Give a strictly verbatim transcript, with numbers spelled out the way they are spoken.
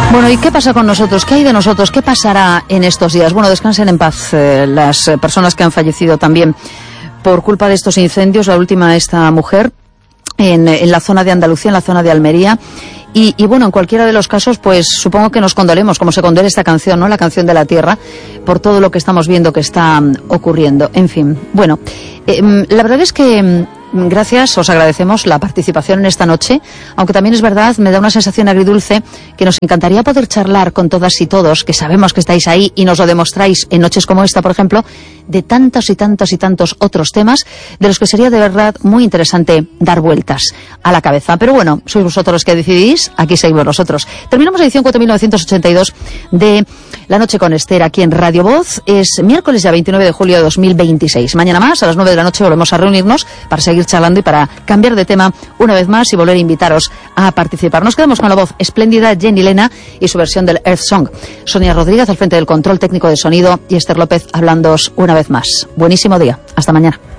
Bueno, ¿y qué pasa con nosotros? ¿Qué hay de nosotros? ¿Qué pasará en estos días? Bueno, descansen en paz eh, las eh, personas que han fallecido también por culpa de estos incendios. La última, esta mujer, en, en la zona de Andalucía, en la zona de Almería. Y, y bueno, en cualquiera de los casos, pues supongo que nos condolemos, como se condole esta canción, ¿no? La canción de la tierra, por todo lo que estamos viendo que está um, ocurriendo. En fin, bueno, eh, la verdad es que gracias, os agradecemos la participación en esta noche, aunque también es verdad, me da una sensación agridulce que nos encantaría poder charlar con todas y todos, que sabemos que estáis ahí y nos lo demostráis en noches como esta, por ejemplo, de tantos y tantos y tantos otros temas de los que sería de verdad muy interesante dar vueltas a la cabeza. Pero bueno, sois vosotros los que decidís, aquí seguimos nosotros. Terminamos la edición cuatro mil novecientos ochenta y dos de La Noche con Esther aquí en Radio Voz. Es miércoles ya veintinueve de julio de dos mil veintiséis. Mañana más, a las nueve de la noche, volvemos a reunirnos para seguir charlando y para cambiar de tema una vez más y volver a invitaros a participar. Nos quedamos con la voz espléndida Jenny Lena y su versión del Earth Song. Sonia Rodríguez al frente del control técnico de sonido y Esther López hablándoos una vez más. Buenísimo día. Hasta mañana.